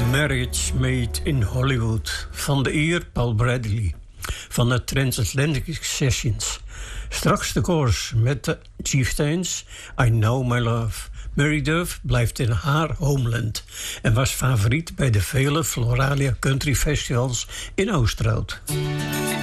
Marriage Made in Hollywood van de eer Paul Bradley van de Transatlantic Sessions. Straks de koers met de Chieftains, I Know My Love. Mary Duff blijft in haar homeland en was favoriet bij de vele Floralia Country Festivals in Oosterhout.